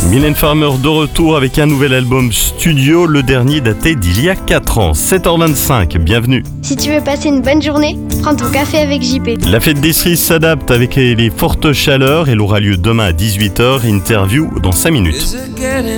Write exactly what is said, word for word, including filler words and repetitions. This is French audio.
Mylène Farmer de retour avec un nouvel album studio, le dernier daté d'il y a quatre ans. sept heures vingt-cinq, bienvenue. Si tu veux passer une bonne journée, prends ton café avec J P. La fête des cerises s'adapte avec les fortes chaleurs. Elle aura lieu demain à dix-huit heures. Interview dans cinq minutes.